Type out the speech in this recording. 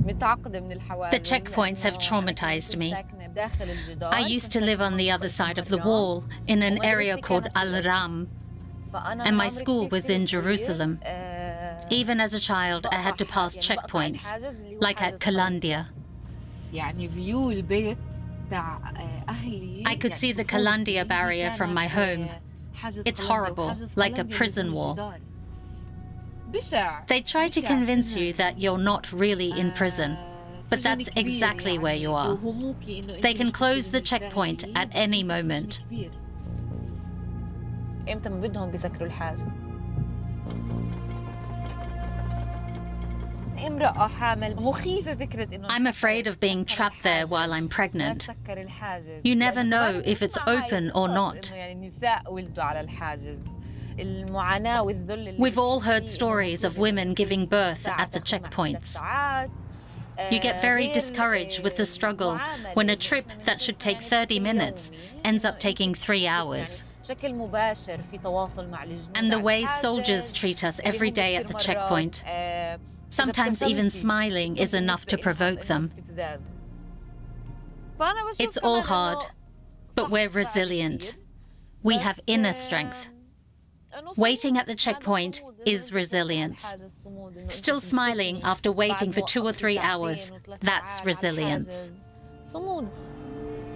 The checkpoints have traumatized me. I used to live on the other side of the wall, in an area called Al-Ram, and my school was in Jerusalem. Even as a child, I had to pass checkpoints, like at Kalandia. I could see the Kalandia barrier from my home. It's horrible, like a prison wall. They try to convince you that you're not really in prison, but that's exactly where you are. They can close the checkpoint at any moment. I'm afraid of being trapped there while I'm pregnant. You never know if it's open or not. We've all heard stories of women giving birth at the checkpoints. You get very discouraged with the struggle when a trip that should take 30 minutes ends up taking 3 hours. And the way soldiers treat us every day at the checkpoint. Sometimes even smiling is enough to provoke them. It's all hard, but we're resilient. We have inner strength. Waiting at the checkpoint is resilience. Still smiling after waiting for 2 or 3 hours, that's resilience.